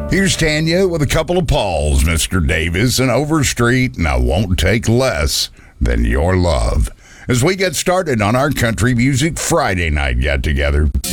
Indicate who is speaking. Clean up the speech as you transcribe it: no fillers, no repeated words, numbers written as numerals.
Speaker 1: Here's Tanya with a couple of Pauls, Mr. Davis and Overstreet, and I won't take less than your love. As we get started on our Country Music Friday night get-together.